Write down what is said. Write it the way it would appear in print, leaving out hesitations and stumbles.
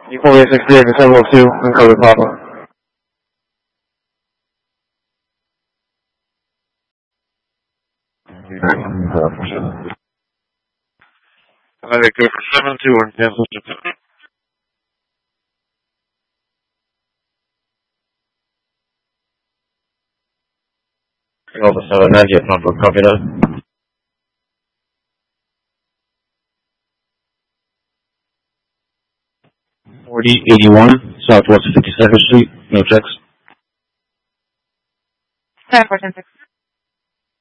4868 to 702 and code Papa. I think go for 72 and cancel to Delta 790 at Papa, copy that. 4081 Southwest 52nd Street, no checks. 10-4-10-6.